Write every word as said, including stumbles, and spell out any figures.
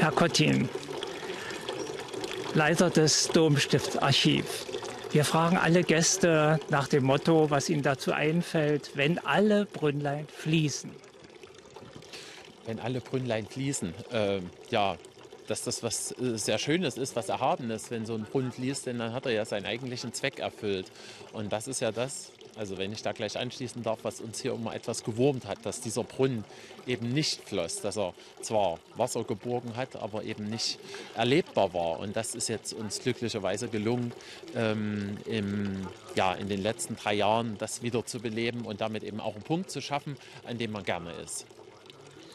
Herr Kottin, Leiter des Domstiftsarchivs. Wir fragen alle Gäste nach dem Motto, was ihnen dazu einfällt, wenn alle Brünnlein fließen. Wenn alle Brünnlein fließen, äh, ja, dass das was äh, sehr Schönes ist, was Erhabenes, wenn so ein Brunnen fließt, denn dann hat er ja seinen eigentlichen Zweck erfüllt. Und das ist ja das, also wenn ich da gleich anschließen darf, was uns hier immer etwas gewurmt hat, dass dieser Brunnen eben nicht floss, dass er zwar Wasser geborgen hat, aber eben nicht erlebbar war. Und das ist jetzt uns glücklicherweise gelungen, ähm, im, ja, in den letzten drei Jahren das wieder zu beleben und damit eben auch einen Punkt zu schaffen, an dem man gerne ist.